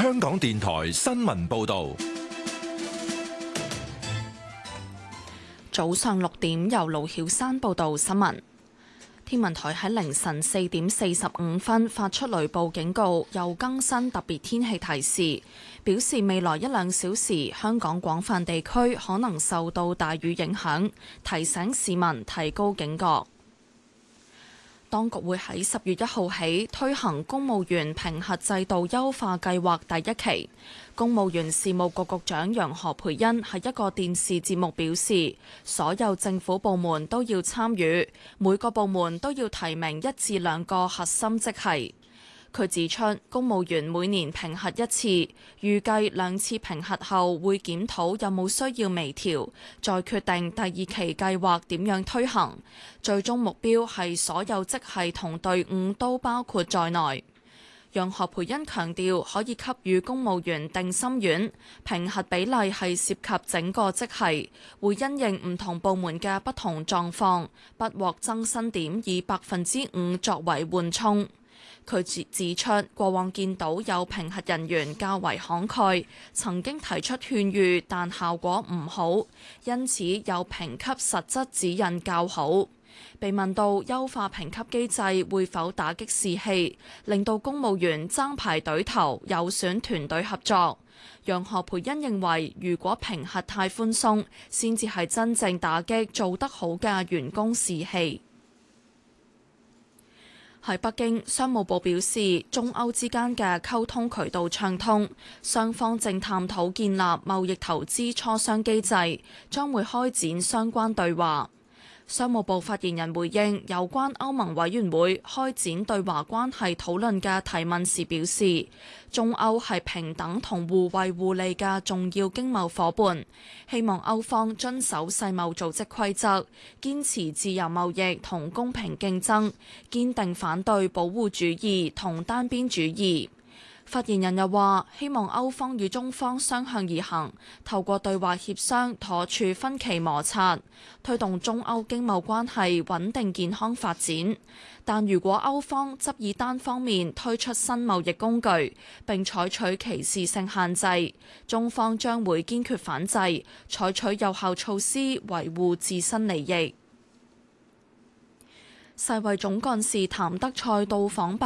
香港電台新聞報道。 早上6點，由盧曉珊報道新聞。天文台喺凌晨4點45分發出雷暴警告，又更新特別天氣提示，表示未來1-2小時香港廣泛地區可能受到大雨影響，提醒市民提高警覺。當局會喺10月1號起推行公務員評核制度優化計劃第1期。公務員事務局局長楊何蓓茵喺一個電視節目表示，所有政府部門都要參與，每個部門都要提名1至2個核心職系。佢指出，公務員每年評核1次，預計2次評核後會檢討有冇需要微調，再決定第2期計劃點樣推行。最終目標係所有職系同隊伍都包括在內。楊何蓓茵強調，可以給予公務員定心丸，評核比例係涉及整個職系，會因應唔同部門嘅不同狀況，不獲增薪點以5%作為緩衝。佢指出，過往見到有評核人員較為慷慨，曾經提出勸喻，但效果唔好，因此有評級實質指引較好。被問到優化評級機制會否打擊士氣，令到公務員爭排隊頭，有損團隊合作，楊何蓓茵認為，如果評核太寬鬆，先至係真正打擊做得好嘅員工士氣。喺北京，商務部表示，中歐之間嘅溝通渠道暢通，雙方正探討建立貿易投資磋商機制，將會開展相關對話。商務部發言人回應有關歐盟委員會開展對華關係討論嘅提問時表示，中歐係平等同互惠互利嘅重要經貿夥伴，希望歐方遵守世貿組織規則，堅持自由貿易同公平競爭，堅定反對保護主義同單邊主義。發言人又話，希望歐方與中方相向而行，透過對話協商妥處分歧摩擦，推動中歐經貿關係穩定健康發展。但如果歐方執意單方面推出新貿易工具並採取歧視性限制，中方將會堅決反制，採取有效措施維護自身利益。世衛總幹事譚德塞到訪